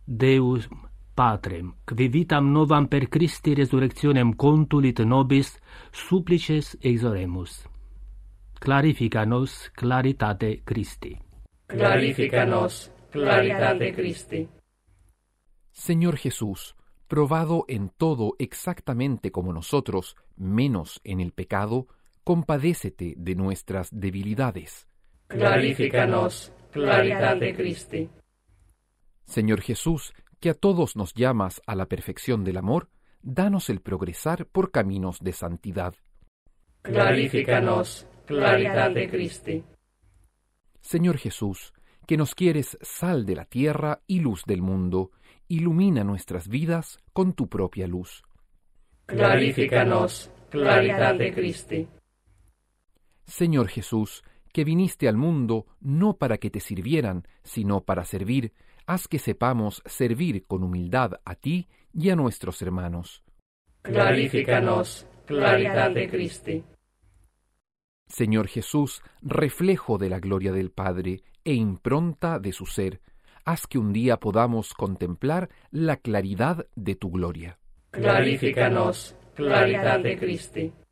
Deus Patrem, qui vitam novam per Christi resurrectionem contulit nobis, supplices exoremus. Clarifica nos claritate Christi. Clarifica nos claritate Christi. Señor Jesús, probado en todo exactamente como nosotros, menos en el pecado, compadécete de nuestras debilidades. Clarifica nos claritate Christi. Señor Jesús, que a todos nos llamas a la perfección del amor, danos el progresar por caminos de santidad. Clarifica nos claritate Christi. Señor Jesús, que nos quieres sal de la tierra y luz del mundo, ilumina nuestras vidas con tu propia luz. Clarifica nos claritate Christi. Señor Jesús, que viniste al mundo no para que te sirvieran, sino para servir, haz que sepamos servir con humildad a ti y a nuestros hermanos. Clarifica nos claritate Christi. Señor Jesús, reflejo de la gloria del Padre e impronta de su ser, haz que un día podamos contemplar la claridad de tu gloria. Clarifica nos claritate Christi.